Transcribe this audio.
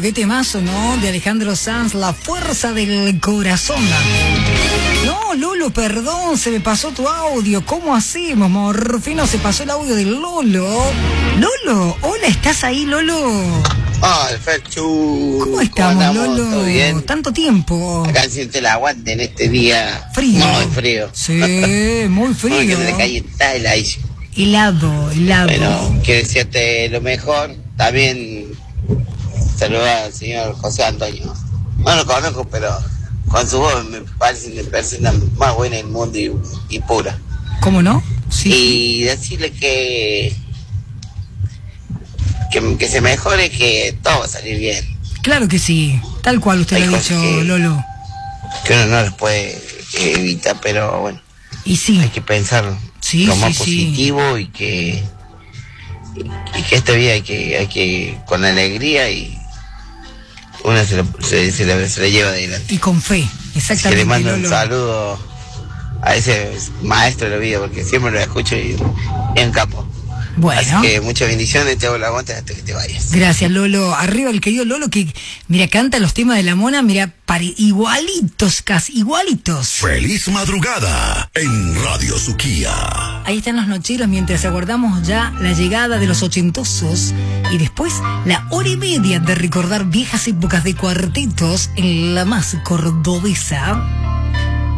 qué temazo, ¿no? De Alejandro Sanz, La Fuerza del Corazón. No, Lolo, perdón, se me pasó tu audio. ¿Cómo hacemos, Morfino? Se pasó el audio de Lolo. Lolo, hola, ¿estás ahí, Lolo? Hola, Ferchu. ¿Cómo estamos, Lolo? ¿Todo bien? Tanto tiempo. Acá siente el aguante en este día. Frío. Muy frío. Sí, muy frío. Porque en la calle está heladísimo. Helado. Bueno, quiero decirte lo mejor. También saludar al señor José Antonio. No lo conozco, pero con su voz me parece una persona más buena del mundo y pura. ¿Cómo no? Sí. Y decirle que se mejore, que todo va a salir bien. Claro que sí, tal cual usted lo ha dicho, Lolo. Que uno no los puede evitar, pero bueno. Y sí. Hay que pensar lo más positivo y que esta vida hay que con alegría y uno se le lleva adelante. Y con fe, exactamente. Que le mando Lolo. un saludo a ese maestro de la vida, porque siempre lo escucho y es un capo. Bueno. Así que muchas bendiciones, te hago la aguanta hasta que te vayas. Gracias, Lolo. Arriba el querido Lolo que, mira, canta los temas de la mona, mira, igualitos, casi igualitos. Feliz madrugada en Radio Suquía. Ahí están los nocheros mientras aguardamos ya la llegada de los ochentosos y después la hora y media de recordar viejas épocas de cuartetos en la más cordobesa.